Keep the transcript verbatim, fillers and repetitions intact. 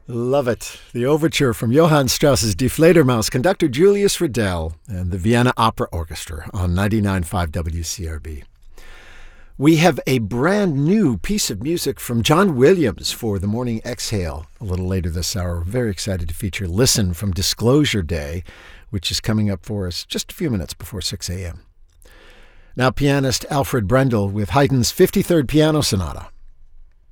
Love it. The overture from Johann Strauss's Die Fledermaus, conductor Julius Riddell, and the Vienna Opera Orchestra on ninety-nine point five W C R B. We have a brand new piece of music from John Williams for the Morning Exhale a little later this hour. We're very excited to feature Listen from Disclosure Day, which is coming up for us just a few minutes before six a.m. Now, pianist Alfred Brendel with Haydn's fifty-third Piano Sonata.